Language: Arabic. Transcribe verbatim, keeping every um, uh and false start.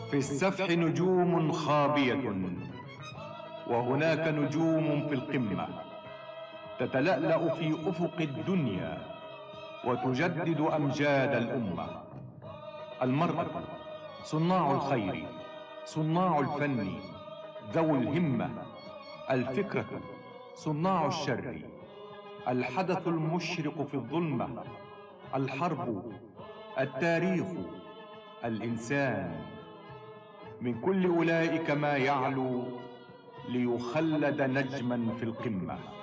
في السفح نجوم خابية، وهناك نجوم في القمة تتلألأ في أفق الدنيا وتجدد أمجاد الأمة. المرأة صناع الخير، صناع الفن، ذو الهمة. الفكرة صناع الشر، الحدث المشرق في الظلمة. الحرب، التاريخ، الإنسان. من كل أولئك ما يعلو ليخلد نجما في القمة.